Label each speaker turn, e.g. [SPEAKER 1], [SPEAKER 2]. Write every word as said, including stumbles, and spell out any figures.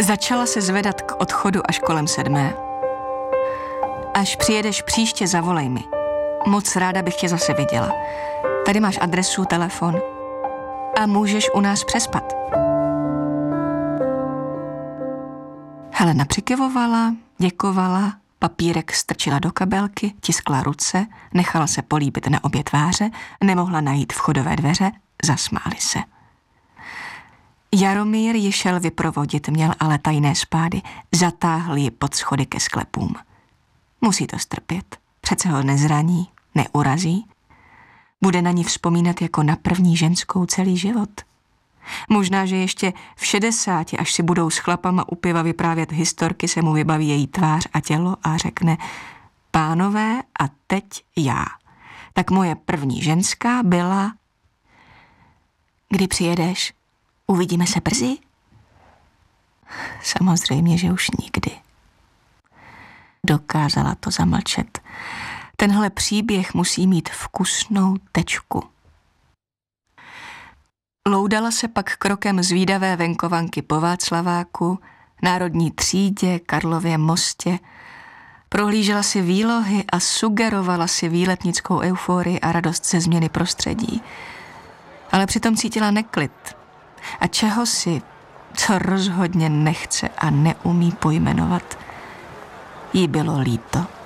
[SPEAKER 1] Začala se zvedat k odchodu až kolem sedmé. Až přijedeš příště, zavolej mi. Moc ráda bych tě zase viděla. Tady máš adresu, telefon a můžeš u nás přespat. Helena přikyvovala, děkovala, papírek strčila do kabelky, tiskla ruce, nechala se políbit na obě tváře, nemohla najít vchodové dveře, zasmáli se. Jaromír ji šel vyprovodit, měl ale tajné spády, zatáhl ji pod schody ke sklepům. Musí to strpět, přece ho nezraní, neurazí. Bude na ní vzpomínat jako na první ženskou celý život. Možná, že ještě v šedesáti, až si budou s chlapama u piva vyprávět historky, se mu vybaví její tvář a tělo a řekne: pánové, a teď já. Tak moje první ženská byla... Kdy přijedeš? Uvidíme se brzy? Samozřejmě, že už nikdy. Dokázala to zamlčet. Tenhle příběh musí mít vkusnou tečku. Loudala se pak krokem zvídavé venkovanky po Václaváku, Národní třídě, Karlově mostě. Prohlížela si výlohy a sugerovala si výletnickou euforii a radost ze změny prostředí. Ale přitom cítila neklid a čehosi, co rozhodně nechce a neumí pojmenovat, jí bylo líto.